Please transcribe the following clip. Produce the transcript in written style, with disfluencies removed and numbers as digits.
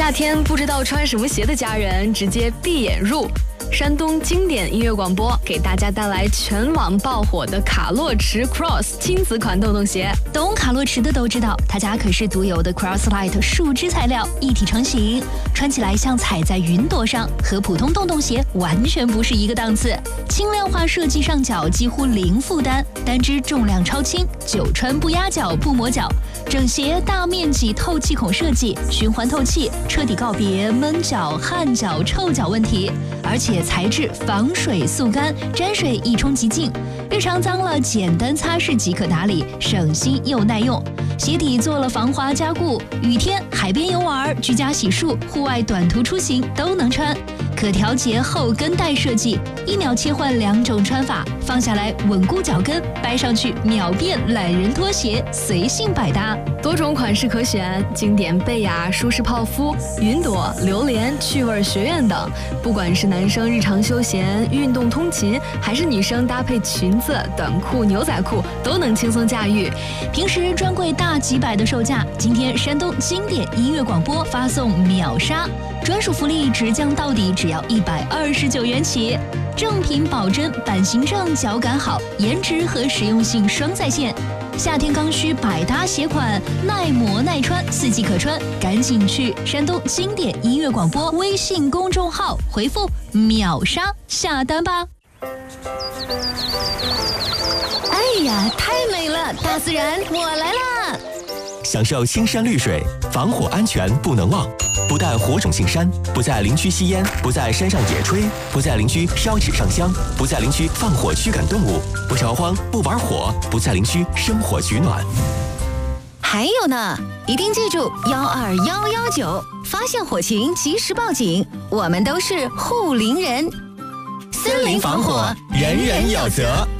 夏天不知道穿什么鞋的家人，直接闭眼入。山东经典音乐广播给大家带来全网爆火的卡洛驰 Cross 亲子款洞洞鞋。 懂卡洛驰的都知道，他家可是独有的 Crosslight 树脂材料，一体成型，穿起来像踩在云朵上，和普通洞洞鞋完全不是一个档次。轻量化设计上脚几乎零负担，单只重量超轻，久穿不压脚不磨脚。整鞋大面积透气孔设计，循环透气，彻底告别闷脚、汗脚、臭脚问题，而且材质防水速干，沾水一冲即净，日常脏了简单擦拭即可打理，省心又耐用。鞋底做了防滑加固，雨天、海边游玩、居家洗漱、户外短途出行都能穿。可调节后跟带设计，1秒切换2种穿法，放下来稳固脚跟，掰上去秒变懒人拖鞋，随性百搭。 多种款式可选，经典贝雅、舒适泡芙、云朵、榴莲、趣味学院等。不管是男生日常休闲、运动通勤，还是女生搭配裙子、短裤、牛仔裤，都能轻松驾驭。 平时专柜大几百的售价，今天山东经典音乐广播发送秒杀，专属福利直降到底，只要129元起。正品保真，版型正，脚感好，颜值和实用性双在线。夏天刚需百搭鞋款，耐磨耐穿，4季可穿，赶紧去山东经典音乐广播微信公众号回复秒杀下单吧。 哎呀，太美了，大自然，我来啦！ 享受青山绿水，防火安全不能忘。不但火种进山，不在林区吸烟，不在山上野炊，不在林区烧纸上香，不在林区放火驱赶动物，不烧荒，不玩火，不在林区生火取暖。 还有呢，一定记住12119，发现火情及时报警，我们都是护林人。 森林防火，人人有责。